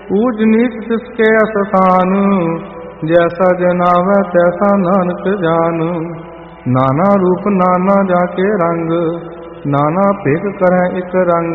ऊज नीच तिसके अस्थान, जैसा जनावै तैसा नानक जान। नाना रूप नाना जाके रंग, नाना भिख करੈ इक रंग।